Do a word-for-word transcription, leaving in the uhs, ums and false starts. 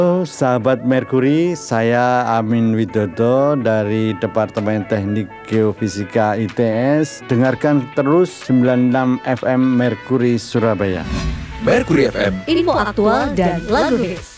Halo sahabat Merkuri, saya Amin Widodo dari Departemen Teknik Geofisika I T S. Dengarkan terus sembilan puluh enam F M Merkuri Surabaya. Merkuri F M, info aktual dan lagu hits.